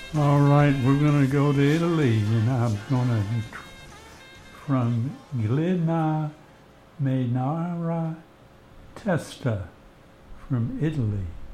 All right, we're going to go to Italy, and I'm going to from Glina Menara Testa from Italy.